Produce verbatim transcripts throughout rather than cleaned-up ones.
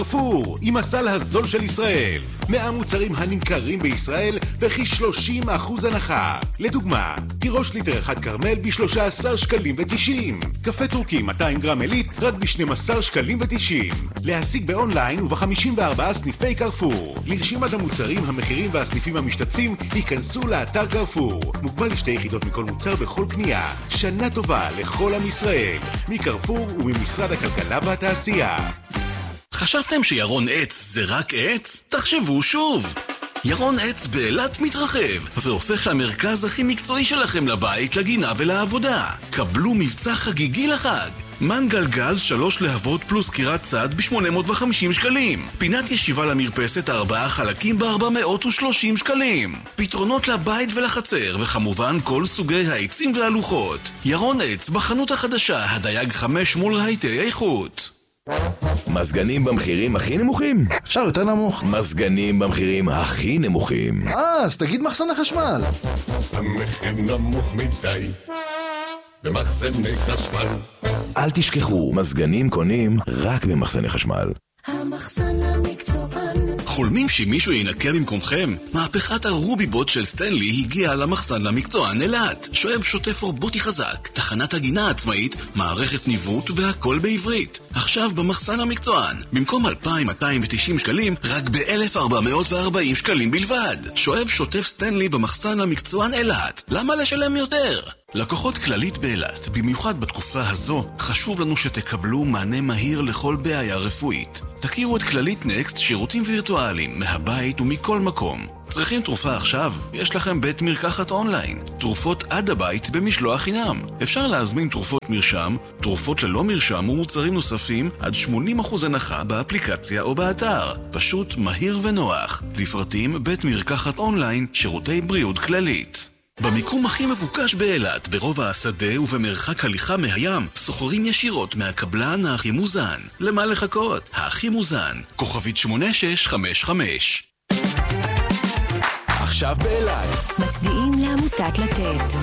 קרפור, עם הסל הזול של ישראל. מאה מוצרים הנמכרים בישראל בכי שלושים אחוז הנחה. לדוגמה, תירוש ליטר אחד קרמל ב-שלושה עשר שקלים ותשעים. קפה טורקי מאתיים גרם עילית רק ב-שנים עשר שקלים ותשעים. להשיג באונליין וב-חמישים וארבעה סניפי קרפור. לרשימת המוצרים, המחירים והסניפים המשתתפים, ייכנסו לאתר קרפור. מוגבל לשתי יחידות מכל מוצר בכל קנייה. שנה טובה לכל עם ישראל. מקרפור וממשרד הכלכלה והתעשייה. חשבתם שירון עץ זה רק עץ? תחשבו שוב! ירון עץ באילת מתרחב והופך למרכז הכי מקצועי שלכם לבית, לגינה ולעבודה. קבלו מבצע חגיגי לחג. מנגל גז שלוש להבות פלוס קירת צד ב-שמונה מאות וחמישים שקלים. פינת ישיבה למרפסת ארבעה חלקים ב-ארבע מאות ושלושים שקלים. פתרונות לבית ולחצר, וכמובן כל סוגי העצים והלוחות. ירון עץ בחנות החדשה, הדייג חמש מול רהיטי איכות. מזגנים במחירים הכי נמוכים? אפשר יותר נמוך. מזגנים במחירים הכי נמוכים. אה, אז תגיד מחסני חשמל. המחיר נמוך מדי במחסני חשמל. אל תשכחו, מזגנים קונים רק במחסני חשמל. המחסן המקצוען. חולמים שמישהו ינקה במקומכם? מהפכת הרוביבוט של סטנלי הגיעה למחסן למקצוען אילת. שואב שוטף רובוטי חזק, תחנת הגינה עצמאית, מערכת ניווט והכל בעברית. עכשיו במחסן המקצוען, במקום אלפיים מאתיים ותשעים שקלים, רק ב-אלף ארבע מאות וארבעים שקלים בלבד. שואב שוטף סטנלי במחסן המקצוען אילת. למה לשלם יותר? לקוחות כללית באילת, במיוחד בתקופה הזו, חשוב לנו שתקבלו מענה מהיר לכל בעיה רפואית. תכירו את כללית נקסט, שירותים וירטואליים, מהבית ומכל מקום. צריכים תרופה עכשיו? יש לכם בית מרקחת אונליין. תרופות עד הבית במשלוח חינם. אפשר להזמין תרופות מרשם, תרופות ללא מרשם ומוצרים נוספים עד שמונים אחוז הנחה באפליקציה או באתר. פשוט מהיר ונוח. לפרטים בית מרקחת אונליין, שירותי בריאות כללית. במיקום הכי מבוקש באילת, ברובע השדה ובמרחק הליכה מהים, סוחרים ישירות מהקבלן הכי מוזן. למה לחכות? הכי מוזן. כוכבית שמונה שש חמש חמש. עכשיו באילת. מצדיעים לעמותת לתת.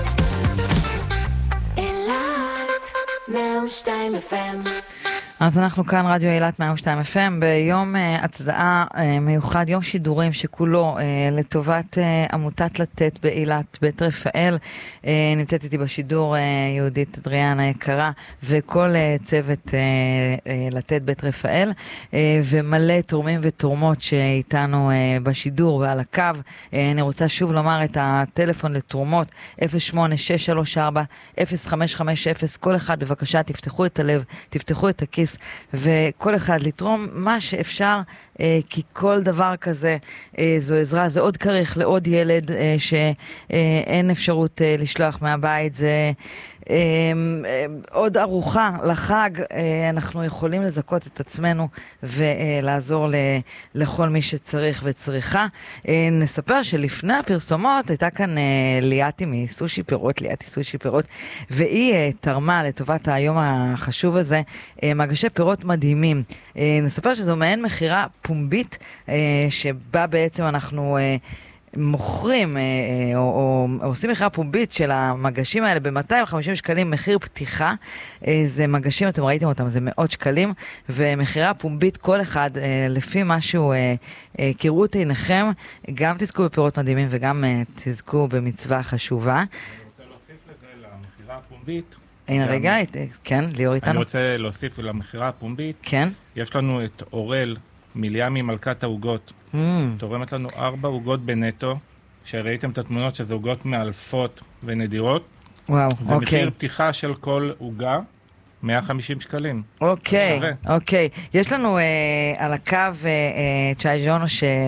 אילת מאה ושתיים אף אם. אז אנחנו כאן רדיו אילת מאה ושתיים אף אם ביום uh, הצדעה uh, מיוחד, יום שידורים שכולו uh, לטובת uh, עמותת לתת באילת בית רפאל. uh, נמצאת איתי בשידור uh, יהודית אדריאן היקרה וכל uh, צוות uh, uh, לתת בית רפאל uh, ומלא תורמים ותורמות שאיתנו uh, בשידור ועל הקו. uh, אני רוצה שוב לומר את הטלפון לתרומות אפס שמונה שש שלוש ארבע אפס חמש חמש אפס. כל אחד בבקשה תפתחו את הלב, תפתחו את הכיס, וכל אחד לתרום מה שאפשר, אה, כי כל דבר כזה אה, זו עזרה, זה עוד כריך לעוד ילד אה, שאין אה, אפשרות אה, לשלוח מהבית, זה אה, אה, עוד ארוחה לחג. אה, אנחנו יכולים לזכות את עצמנו ולעזור ל, לכל מי שצריך וצריכה. אה, נספר שלפני הפרסומות הייתה כאן אה, ליאתי מסושי פירות, ליאתי סושי פירות, והיא אה, תרמה לטובת היום החשוב הזה אה, מגשי פירות מדהימים. אה, נספר שזו מעין מחירה פומבית, אה, שבה בעצם אנחנו אה, מוכרים, אה, או, או, או עושים מחירה פומבית של המגשים האלה ב-מאתיים וחמישים שקלים מחיר פתיחה. אה, זה מגשים, אתם ראיתם אותם, זה מאות שקלים, ומחירה פומבית כל אחד, אה, לפי משהו, אה, אה, קראו את עיניכם, גם תזכו בפירות מדהימים וגם אה, תזכו במצווה חשובה. אני רוצה להוסיף לזה למחירה הפומבית. הנה רגע, כן, ליאור איתנו. אני רוצה להוסיף למחירה הפומבית. כן. יש לנו את אורל מיליאמי מלכת העוגות. Mm. תורמת לנו ארבע עוגות בנטו, שראיתם את התמונות שזה עוגות מאלפות ונדירות. וואו, אוקיי. ומחיר פתיחה של כל עוגה, מאה וחמישים שקלים. אוקיי, אוקיי. יש לנו אה, על הקו אה, אה, צ'אי ז'ונו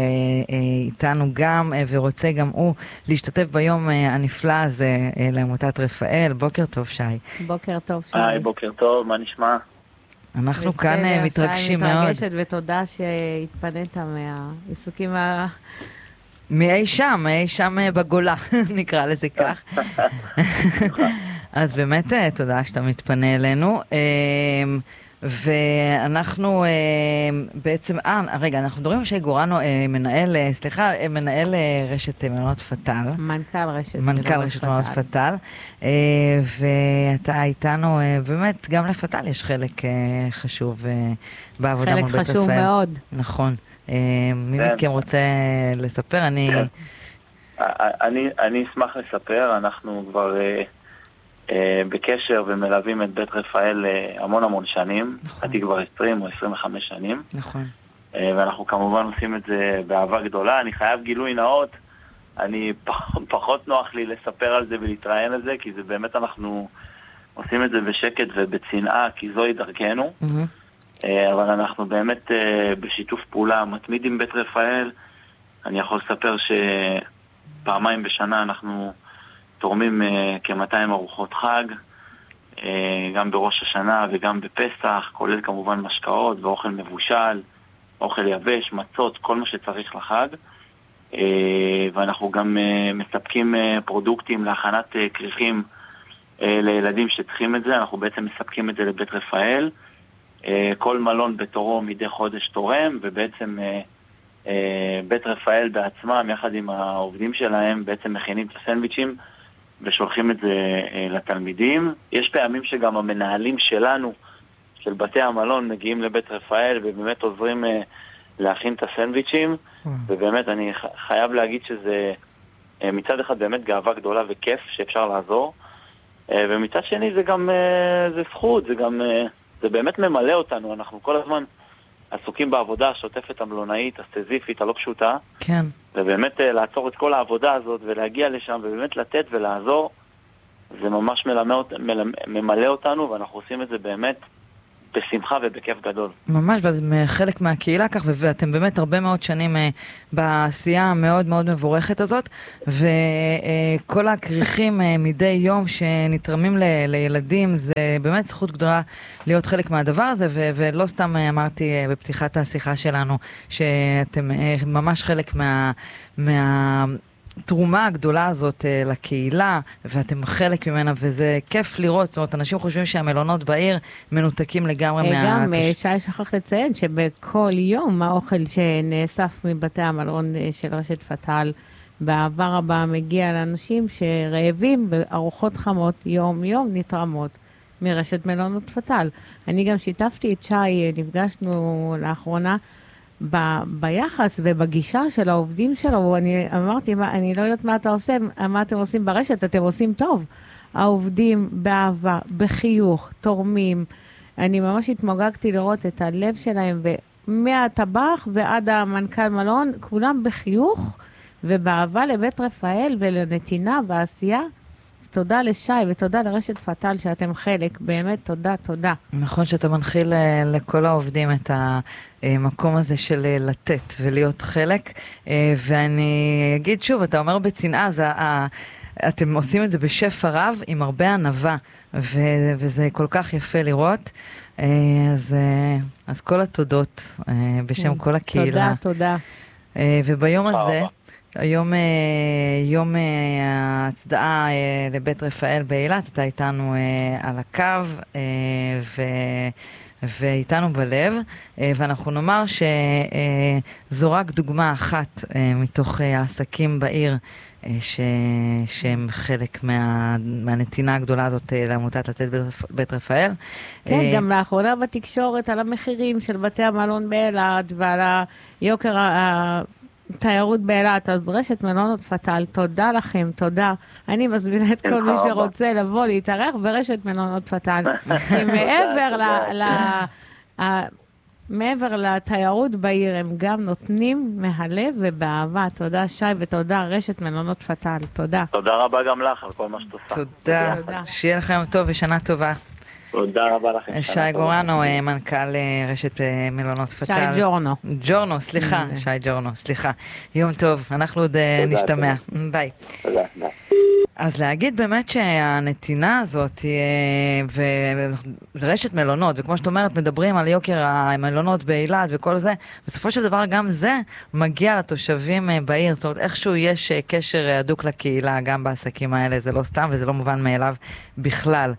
שאיתנו גם, אה, ורוצה גם הוא להשתתף ביום אה, הנפלא הזה אה, לעמותת רפאל. בוקר טוב, שי. בוקר טוב, שי. היי, בוקר טוב, מה נשמע? אנחנו בסדר, כאן אה, מתרגשים שי, מאוד. מתרגשת ותודה שהתפנית מהעיסוקים ה... מאי שם, מאי שם בגולה, נקרא לזה כך. אז באמת תודה שאתה מתפנה אלינו. ואנחנו בעצם, אה, רגע, אנחנו מדברים עם שי גורנו, מנהל, סליחה, מנהל רשת מלונות פתאל. מנכ"ל רשת מנכ"ל רשת מלונות פתאל. ואתה איתנו, באמת, גם לפתאל יש חלק חשוב בעבודה מול בית רפאל. חלק חשוב מאוד. נכון. מי מכם רוצה לספר? אני... אני, אני אשמח לספר, אנחנו כבר uh, uh, בקשר ומלווים את בית רפאל uh, המון המון שנים, חצי כבר עשרים או עשרים וחמש שנים. נכון. Uh, ואנחנו כמובן עושים את זה באהבה גדולה. אני חייב גילוי נאות, אני פח, פחות נוח לי לספר על זה ולהתראיין על זה, כי זה באמת אנחנו עושים את זה בשקט ובצנעה, כי זוהי דרכנו. Mm-hmm. Uh, אבל אנחנו באמת uh, בשיתוף פעולה מתמיד עם בית רפאל. אני יכול לספר ש... פעמיים בשנה אנחנו תורמים uh, כ-מאתיים ארוחות חג, uh, גם בראש השנה וגם בפסח, כולל כמובן משקאות ואוכל מבושל, אוכל יבש, מצות, כל מה שצריך לחג. Uh, ואנחנו גם uh, מספקים uh, פרודוקטים להכנת uh, כריכים uh, לילדים שצריכים את זה, אנחנו בעצם מספקים את זה לבית רפאל. Uh, כל מלון בתורו מדי חודש תורם, ובעצם... Uh, בית רפאל בעצמם, יחד עם העובדים שלהם, בעצם מכינים את הסנדוויצ'ים ושולחים את זה לתלמידים. יש פעמים שגם המנהלים שלנו, של בתי המלון, מגיעים לבית רפאל ובאמת עוזרים להכין את הסנדוויצ'ים, ובאמת אני חייב להגיד שזה מצד אחד באמת גאווה גדולה וכיף שאפשר לעזור, ומצד שני זה גם, זה זכות, זה גם, זה באמת ממלא אותנו, אנחנו כל הזמן עסוקים בעבודה השוטפת המלונאית, הסטזיפית, הלא פשוטה. כן. ובאמת לעצור את כל העבודה הזאת ולהגיע לשם ובאמת לתת ולעזור, זה ממש מלמד, ממלא אותנו, ואנחנו עושים את זה באמת בשמחה ובכיף גדול. ממש, ואתם חלק מהקהילה כך, ואתם באמת הרבה מאוד שנים בעשייה המאוד מאוד מבורכת הזאת, וכל הכריכים מדי יום שנתרמים לילדים, זה באמת זכות גדולה להיות חלק מהדבר הזה, ולא סתם אמרתי בפתיחת השיחה שלנו, שאתם ממש חלק מה... מה התרומה הגדולה הזאת uh, לקהילה, ואתם חלק ממנה, וזה כיף לראות. זאת אומרת, אנשים חושבים שהמלונות בעיר מנותקים לגמרי מה... גם שי שכח לציין שבכל יום האוכל שנאסף מבתי המלון של רשת פתאל, בעבר הבא מגיע לאנשים שרעבים בארוחות חמות יום יום נתרמות מרשת מלונות פתאל. אני גם שיתפתי את שי, נפגשנו לאחרונה, ב- ביחס ובגישה של העובדים שלו, אני אמרתי, מה, אני לא יודעת מה אתה עושה, מה אתם עושים ברשת, אתם עושים טוב. העובדים באהבה, בחיוך, תורמים. אני ממש התמוגגתי לראות את הלב שלהם, ומהטבח ועד המנכ"ל מלון, כולם בחיוך ובאהבה לבית רפאל ולנתינה והעשייה. אז תודה לשי ותודה לרשת פתאל שאתם חלק, באמת תודה, תודה. נכון שאתה מנחיל לכל העובדים את המקום הזה של לתת ולהיות חלק, ואני אגיד שוב, אתה אומר בצנעה, זה, אתם עושים את זה בשפע רב עם הרבה ענווה, וזה כל כך יפה לראות, אז, אז כל התודות בשם כל הקהילה. תודה, תודה. וביום הזה, היום יום ההצדעה לבית רפאל באילת, אתה איתנו על הקו ואיתנו בלב, ואנחנו נאמר שזו רק דוגמה אחת מתוך העסקים בעיר שהם חלק מהנתינה הגדולה הזאת לעמותת לתת בית רפאל. כן, גם לאחרונה בתקשורת על המחירים של בתי המלון באילת ועל היוקר ה... תיירות באילת, אז רשת מלונות פתאל, תודה לכם, תודה. אני מזמינה את כל מי שרוצה לבוא להתארח ברשת מלונות פתאל. כי מעבר ל... מעבר לתיירות בעיר, הם גם נותנים מהלב ובאהבה. תודה שי ותודה רשת מלונות פתאל, תודה. תודה רבה גם לך על כל מה שאת עושה. תודה, שיהיה לכם טוב ושנה טובה. תודה רבה לכם. שי גורנו, מנכ"ל רשת מלונות פתאל. שי ג'ורנו. ג'ורנו, סליחה, שי ג'ורנו, סליחה. יום טוב, אנחנו עוד נשתמע. ביי. תודה, ביי. אז להגיד באמת שהנתינה הזאת, וזה רשת מלונות, וכמו שאת אומרת, מדברים על יוקר המלונות באילת וכל זה, בסופו של דבר גם זה מגיע לתושבים בעיר, זאת אומרת, איכשהו יש קשר הדוק לקהילה, גם בעסקים האלה, זה לא סתם וזה לא מובן מאליו בכלל.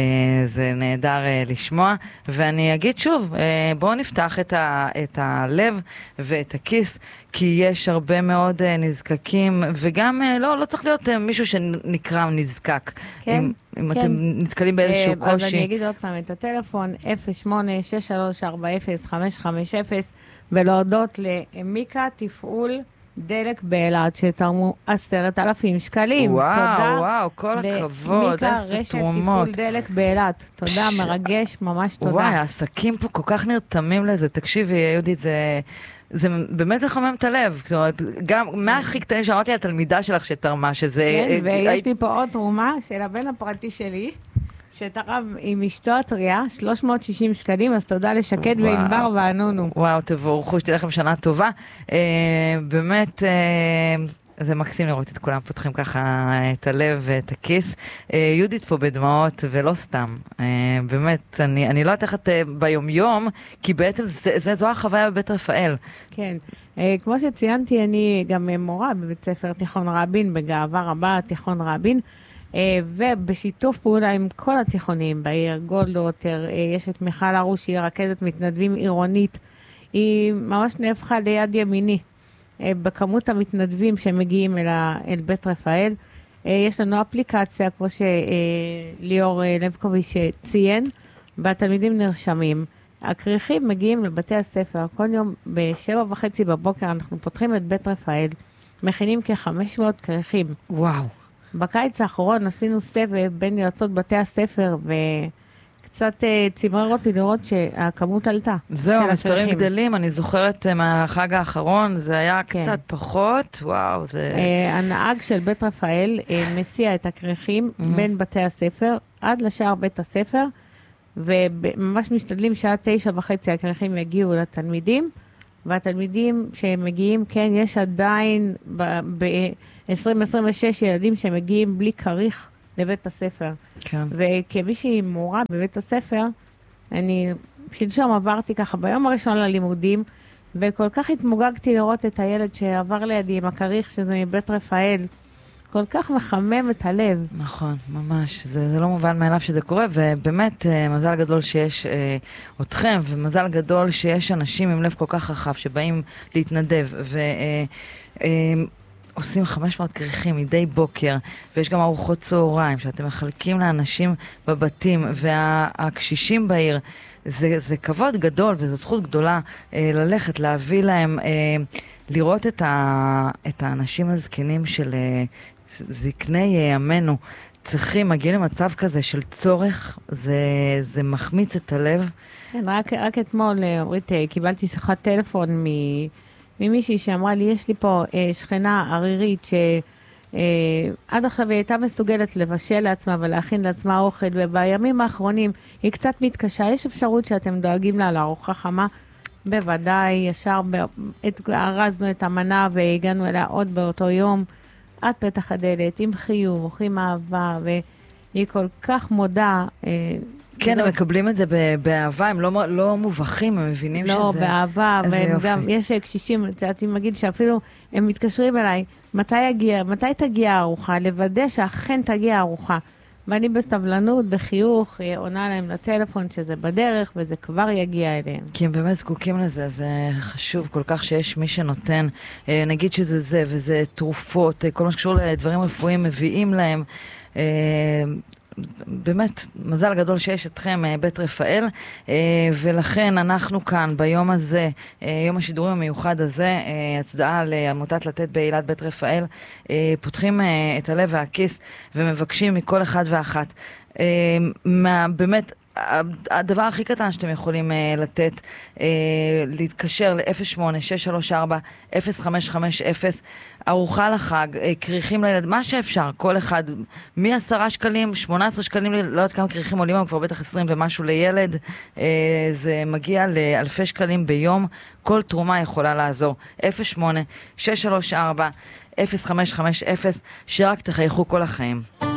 זה נהדר לשמוע, ואני אגיד שוב, בואו נפתח את, ה, את הלב ואת הכיס, כי יש הרבה מאוד נזקקים, וגם לא, לא צריך להיות מישהו שנקרא נזקק. כן, אם, אם כן. אתם נתקלים באיזשהו קושי. אז אני אגיד עוד פעם את הטלפון, אפס שמונה שש שלוש ארבע אפס חמש חמש אפס, ולהודות למיקה תפעול דלק באילת, שתרמו עשרת אלפים שקלים. וואו, תודה וואו, כל הכבוד, איזה תרומות. רשת תפעול דלק באילת. תודה, מרגש, ממש תודה. וואי, העסקים פה כל כך נרתמים לזה. תקשיבי, יהודית, זה... זה באמת לחמם את הלב, זאת אומרת, גם מהכי קטנים שאמרתי לתלמידה שלך שתרמה, שזה... כן, ויש לי פה עוד תרומה של הבן הפרטי שלי, שתרם עם אשתו הטריה, שלוש מאות ושישים שקלים, אז תודה לשקד וענבר וענונו. וואו, תבורכו, שתהיה לכם שנה טובה. באמת... זה מקסים לראות את כולם פותחים ככה את הלב ואת הכיס. יהודית פה בדמעות, ולא סתם. באמת, אני, אני לא יודעת איך את ביום-יום, כי בעצם זה, זה, זו החוויה בבית רפאל. כן. כמו שציינתי, אני גם מורה בבית ספר תיכון רבין, בגאווה רבה, תיכון רבין, ובשיתוף פעולה עם כל התיכונים בעיר, גולדוטר, יש את מיכל ארוש, שהיא רכזת מתנדבים עירונית, היא ממש נהפכה ליד ימיני. בכמות המתנדבים שמגיעים אל, ה, אל בית רפאל. יש לנו אפליקציה, כמו שליאור לבקוביץ' ציין, והתלמידים נרשמים. הכריכים מגיעים לבתי הספר, כל יום בשבע וחצי בבוקר אנחנו פותחים את בית רפאל, מכינים כ-חמש מאות כריכים. וואו. בקיץ האחרון עשינו סבב בין יועצות בתי הספר ו... קצת צימר אותי לראות שהכמות עלתה. זהו, מספרים גדלים, אני זוכרת מהחג האחרון, זה היה כן. קצת פחות, וואו, זה... הנהג של בית רפאל מסיע את הכריכים mm-hmm. בין בתי הספר עד לשער בית הספר, וממש משתדלים שעה תשע וחצי הכריכים יגיעו לתלמידים, והתלמידים שמגיעים, כן, יש עדיין ב-עשרים עשרים ושש ילדים שמגיעים בלי כריך, לבית הספר. כן. וכמי שהיא מורה בבית הספר, אני שלשום עברתי ככה ביום הראשון ללימודים, וכל כך התמוגגתי לראות את הילד שעבר לידי עם הכריך, שזה מבית רפאל. כל כך מחמם את הלב. נכון, ממש. זה, זה לא מובן מאליו שזה קורה, ובאמת מזל גדול שיש אה, אתכם, ומזל גדול שיש אנשים עם לב כל כך רחב, שבאים להתנדב, ו... אה, אה, עושים חמש מאות כריכים מדי בוקר, ויש גם ארוחות צהריים שאתם מחלקים לאנשים בבתים, והקשישים בעיר, זה, זה כבוד גדול וזו זכות גדולה אה, ללכת, להביא להם, אה, לראות את, ה, את האנשים הזקנים של אה, זקני אה, ימינו, צריכים, מגיעים למצב כזה של צורך, זה, זה מחמיץ את הלב. כן, רק, רק אתמול, אורית, קיבלתי שיחת טלפון מ... ממישהי שאמרה לי, יש לי פה אה, שכנה ערירית שעד אה, עכשיו היא הייתה מסוגלת לבשל לעצמה ולהכין לעצמה אוכל, ובימים האחרונים היא קצת מתקשה. יש אפשרות שאתם דואגים לה לארוחה חמה? בוודאי, ישר הרזנו את המנה והגענו אליה עוד באותו יום, עד פתח הדלת, עם חיוך, עם אהבה, והיא כל כך מודה. אה, כן, הם מקבלים את זה באהבה, הם לא, לא מובכים, הם מבינים שזה... לא, באהבה, וגם יש קשישים, אני מגיד שאפילו הם מתקשרים אליי, מתי יגיע, מתי תגיע הארוחה, לוודא שאכן תגיע הארוחה. ואני בסבלנות, בחיוך, עונה להם לטלפון שזה בדרך, וזה כבר יגיע אליהם. כי הם באמת זקוקים לזה, זה חשוב כל כך שיש מי שנותן, נגיד שזה זה, וזה תרופות, כל מה שקשור לדברים רפואיים מביאים להם, באמת, מזל גדול שיש אתכם, בית רפאל, ולכן אנחנו כאן ביום הזה, יום השידורים המיוחד הזה, הצדעה לעמותת לתת באילת בית רפאל, פותחים את הלב והכיס ומבקשים מכל אחד ואחת, מה, באמת, הדבר הכי קטן שאתם יכולים לתת, להתקשר ל-אפס שמונה שש שלוש ארבע אפס חמש חמש אפס, ארוחה לחג, כריכים לילד, מה שאפשר, כל אחד, מ-עשרה שקלים, שמונה עשרה שקלים, לא יודעת כמה כריכים עולים, כבר בטח עשרים ומשהו לילד, זה מגיע לאלפי שקלים ביום, כל תרומה יכולה לעזור. אפס שמונה שש שלוש ארבע אפס חמש חמש אפס, שרק תחייכו כל החיים.